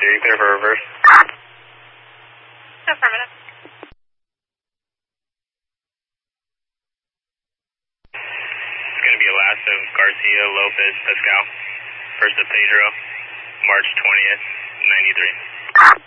you clear for reverse? Affirmative. It's going to be a last of Garcia, Lopez, Pascal. First of Pedro, March 20th, 93.